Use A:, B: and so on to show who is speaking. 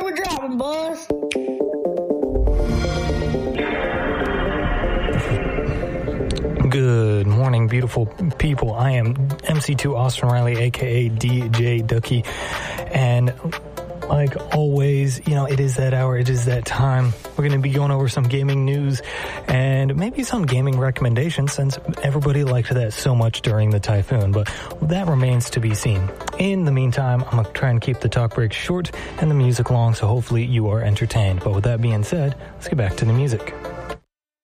A: Hey, we're dropping, boss.
B: Good morning, beautiful people. I am MC2 Austin Riley, aka DJ Ducky, and like always, it is that hour, it is that time. We're going to be going over some gaming news and maybe some gaming recommendations, since everybody liked that so much during the typhoon, but that remains to be seen. In the meantime, I'm going to try and keep the talk break short and the music long, so hopefully you are entertained. But with that being said, let's get back to the music.